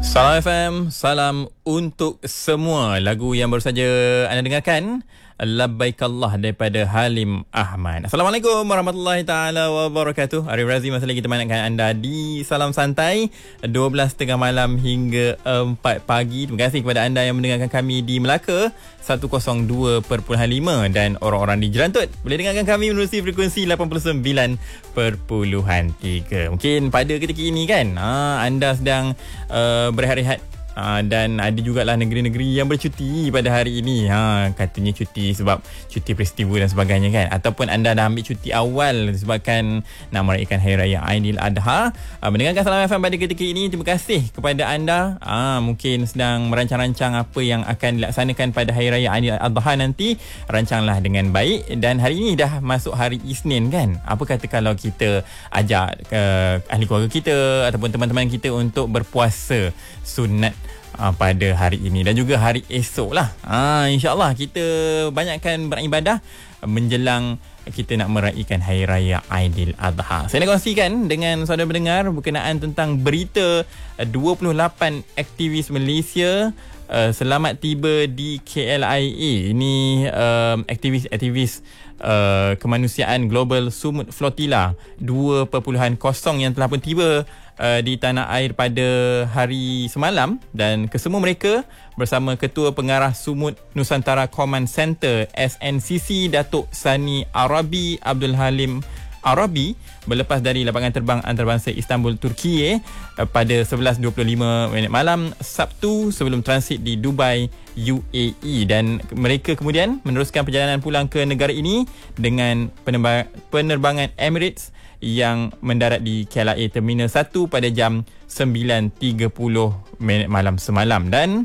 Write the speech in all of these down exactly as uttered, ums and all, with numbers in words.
Salam F M, salam untuk semua. Lagu yang baru saja anda dengarkan, Labbaikallah daripada Halim Ahmad. Assalamualaikum warahmatullahi taala wabarakatuh. Arif Razi masih lagi temankan anda di Salam Santai dua belas tiga puluh malam hingga empat pagi. Terima kasih kepada anda yang mendengarkan kami di Melaka seratus dua perpuluhan lima dan orang-orang di Jelantut boleh dengarkan kami menerusi frekuensi lapan puluh sembilan perpuluhan tiga. Mungkin pada ketika ini kan ha, anda sedang uh, berehat-rehat. Uh, dan ada jugalah negeri-negeri yang bercuti pada hari ini. Ha, katanya cuti sebab cuti peristiwa dan sebagainya kan. Ataupun anda dah ambil cuti awal disebabkan nak meraihkan Hari Raya Aidiladha. Uh, mendengarkan Salam F M pada ketika ini, terima kasih kepada anda. Uh, mungkin sedang merancang-rancang apa yang akan dilaksanakan pada Hari Raya Aidiladha nanti. Rancanglah dengan baik. Dan hari ini dah masuk hari Isnin kan. Apa kata kalau kita ajak uh, ahli keluarga kita ataupun teman-teman kita untuk berpuasa sunat Uh, pada hari ini dan juga hari esok lah. uh, InsyaAllah kita banyakkan beribadah menjelang kita nak meraihkan Hari Raya Aidiladha. Saya nak kongsikan dengan saudara pendengar berkenaan tentang berita dua puluh lapan aktivis Malaysia uh, selamat tiba di K L I A. Ini uh, aktivis-aktivis uh, kemanusiaan Global Sumut Flotilla dua titik kosong yang telah pun tiba Uh, di tanah air pada hari semalam, dan kesemua mereka bersama Ketua Pengarah Sumut Nusantara Command Center S N C C Datuk Sani Arabi Abdul Halim Arabi berlepas dari lapangan terbang antarabangsa Istanbul, Turkiye uh, pada sebelas dua puluh lima minit malam Sabtu sebelum transit di Dubai, U A E, dan mereka kemudian meneruskan perjalanan pulang ke negara ini dengan penerba- penerbangan Emirates yang mendarat di K L I A Terminal satu pada jam sembilan tiga puluh minit malam semalam. Dan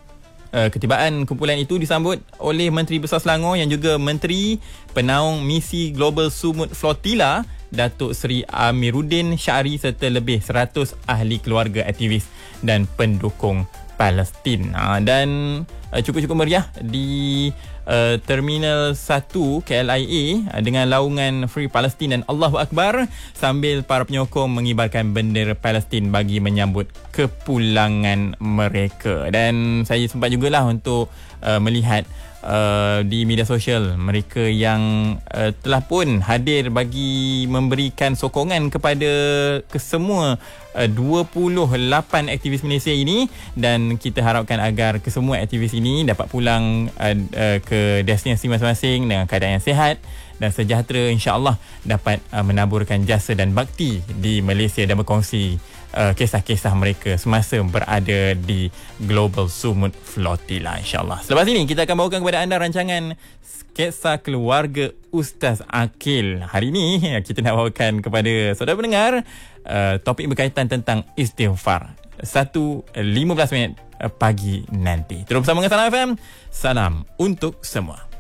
uh, ketibaan kumpulan itu disambut oleh Menteri Besar Selangor yang juga Menteri Penaung Misi Global Sumut Flotilla Datuk Seri Amiruddin Syari serta lebih seratus ahli keluarga, aktivis dan pendukung Palestin. Ha, dan uh, cukup-cukup meriah di uh, Terminal satu K L I A uh, dengan laungan Free Palestine dan Allahu Akbar sambil para penyokong mengibarkan bendera Palestin bagi menyambut kepulangan mereka. Dan saya sempat jugalah untuk uh, melihat Uh, di media sosial mereka yang uh, telah pun hadir bagi memberikan sokongan kepada kesemua uh, dua puluh lapan aktivis Malaysia ini, dan kita harapkan agar kesemua aktivis ini dapat pulang uh, uh, ke destinasi masing-masing dengan keadaan yang sihat dan sejahtera, insya-Allah dapat uh, menaburkan jasa dan bakti di Malaysia dan berkongsi Uh, kisah-kisah mereka semasa berada di Global Sumut Flotilla, insyaAllah. Selepas ini kita akan bawakan kepada anda rancangan Kisah Keluarga Ustaz Akil. Hari ini kita nak bawakan kepada saudara pendengar uh, topik berkaitan tentang istighfar. satu lima belas minit pagi nanti. Terus bersama dengan Salam F M. Salam untuk semua.